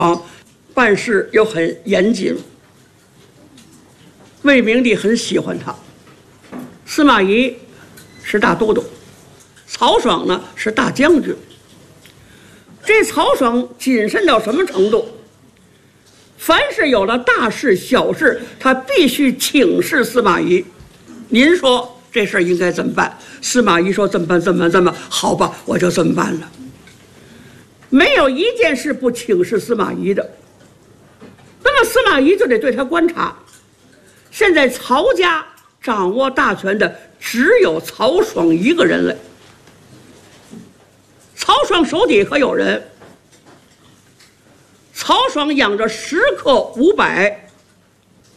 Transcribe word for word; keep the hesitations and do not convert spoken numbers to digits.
办事又很严谨，魏明帝很喜欢他。司马懿是大都督，曹爽呢是大将军。这曹爽谨慎到什么程度？凡是有了大事小事，他必须请示司马懿。您说这事儿应该怎么办？司马懿说这么办，这么办，这么办，好吧，我就这么办了。没有一件事不请示司马懿的。那么司马懿就得对他观察。现在曹家掌握大权的只有曹爽一个人了。曹爽手底可有人。曹爽养着食客五百，